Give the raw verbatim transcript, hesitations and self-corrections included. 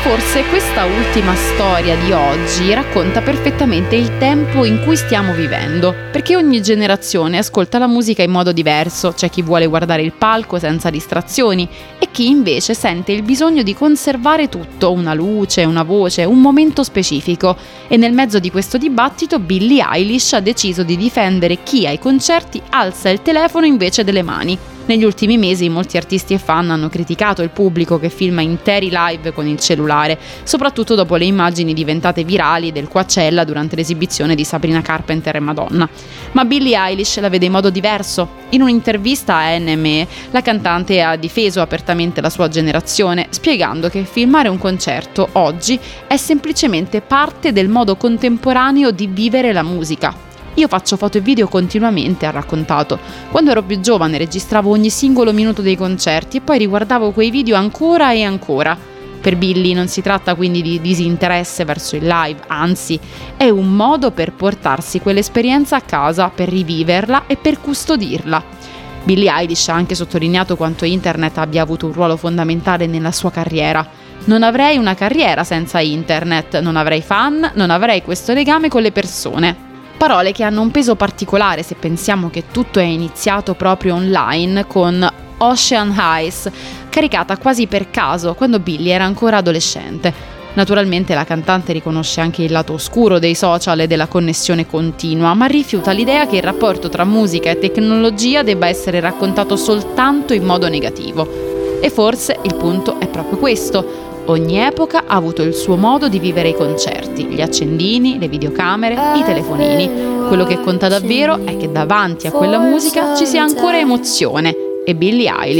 forse questa ultima storia di oggi racconta perfettamente il tempo in cui stiamo vivendo, perché ogni generazione ascolta la musica in modo diverso. C'è chi vuole guardare il palco senza distrazioni e chi invece sente il bisogno di conservare tutto, una luce, una voce, un momento specifico. E nel mezzo di questo dibattito Billie Eilish ha deciso di difendere chi ai concerti alza il telefono invece delle mani. Negli ultimi mesi molti artisti e fan hanno criticato il pubblico che filma interi live con il cellulare, soprattutto dopo le immagini diventate virali del Coachella durante l'esibizione di Sabrina Carpenter e Madonna. Ma Billie Eilish la vede in modo diverso. In un'intervista a N M E, la cantante ha difeso apertamente la sua generazione, spiegando che filmare un concerto oggi è semplicemente parte del modo contemporaneo di vivere la musica. Io faccio foto e video continuamente, ha raccontato. Quando ero più giovane registravo ogni singolo minuto dei concerti e poi riguardavo quei video ancora e ancora. Per Billie non si tratta quindi di disinteresse verso il live, anzi, è un modo per portarsi quell'esperienza a casa, per riviverla e per custodirla. Billie Eilish ha anche sottolineato quanto internet abbia avuto un ruolo fondamentale nella sua carriera. Non avrei una carriera senza internet, non avrei fan, non avrei questo legame con le persone. Parole che hanno un peso particolare se pensiamo che tutto è iniziato proprio online con Ocean Eyes, caricata quasi per caso quando Billie era ancora adolescente. Naturalmente la cantante riconosce anche il lato oscuro dei social e della connessione continua, ma rifiuta l'idea che il rapporto tra musica e tecnologia debba essere raccontato soltanto in modo negativo. E forse il punto è proprio questo. Ogni epoca ha avuto il suo modo di vivere i concerti, gli accendini, le videocamere, i telefonini. Quello che conta davvero è che davanti a quella musica ci sia ancora emozione. E Billie Eilish